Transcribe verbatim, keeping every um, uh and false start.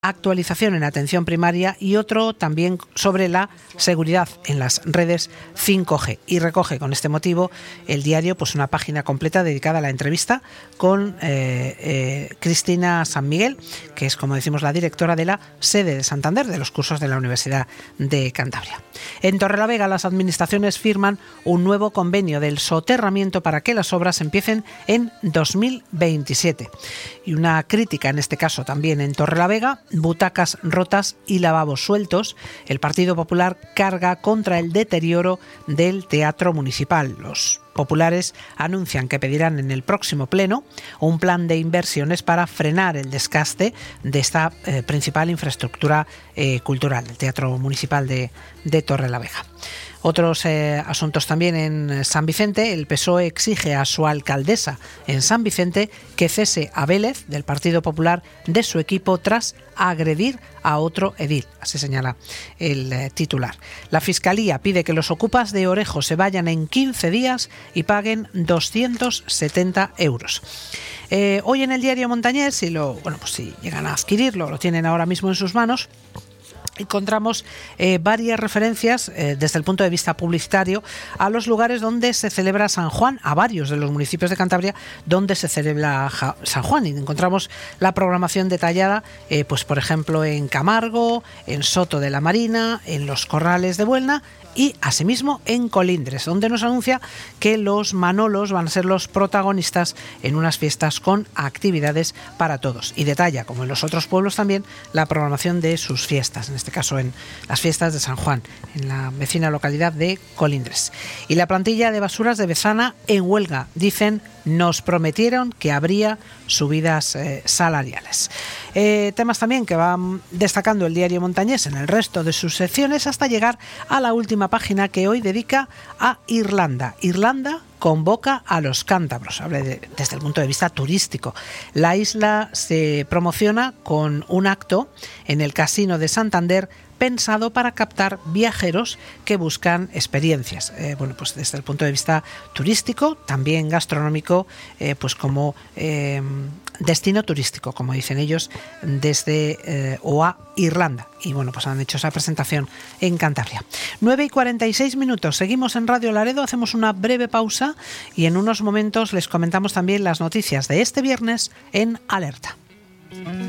actualización en atención primaria y otro también sobre la seguridad en las redes cinco G. Y recoge con este motivo el diario pues una página completa dedicada a la entrevista con eh, eh, Cristina San Miguel, que es, como decimos, la directora de la sede de Santander de los cursos de la Universidad de Cantabria. En Torrelavega las administraciones firman un nuevo convenio del soterramiento para que las obras empiecen en dos mil veintisiete. Y una crítica en este caso también en Torrelavega: butacas rotas y lavabos sueltos. El Partido Popular carga contra el deterioro del Teatro Municipal. Los populares anuncian que pedirán en el próximo pleno un plan de inversiones para frenar el desgaste de esta eh, principal infraestructura eh, cultural, el Teatro Municipal de, de Torrelavega. Otros eh, asuntos también en San Vicente. El P S O E exige a su alcaldesa en San Vicente que cese a Vélez, del Partido Popular, de su equipo tras agredir a otro edil. Así señala el eh, titular. La Fiscalía pide que los ocupas de Orejo se vayan en quince días y paguen doscientos setenta euros. Eh, hoy en el diario Montañés, si, lo, bueno, pues si llegan a adquirirlo, lo tienen ahora mismo en sus manos, encontramos eh, varias referencias eh, desde el punto de vista publicitario a los lugares donde se celebra San Juan, a varios de los municipios de Cantabria donde se celebra ja- San Juan. Y encontramos la programación detallada, eh, pues por ejemplo en Camargo, en Soto de la Marina, en los Corrales de Buelna y asimismo en Colindres, donde nos anuncia que los Manolos van a ser los protagonistas en unas fiestas con actividades para todos. Y detalla, como en los otros pueblos también, la programación de sus fiestas, en este caso en las fiestas de San Juan, en la vecina localidad de Colindres. Y la plantilla de basuras de Bezana en huelga. Dicen, nos prometieron que habría subidas eh, salariales. Eh, temas también que van destacando el diario Montañés en el resto de sus secciones hasta llegar a la última página, que hoy dedica a Irlanda. Irlanda convoca a los cántabros, habla de, desde el punto de vista turístico. La isla se promociona con un acto en el Casino de Santander pensado para captar viajeros que buscan experiencias. Eh, bueno, pues desde el punto de vista turístico, también gastronómico, eh, pues como eh, destino turístico, como dicen ellos, desde eh, o a Irlanda. Y bueno, pues han hecho esa presentación en Cantabria. nueve y cuarenta y seis minutos. Seguimos en Radio Laredo, hacemos una breve pausa y en unos momentos les comentamos también las noticias de este viernes en Alerta.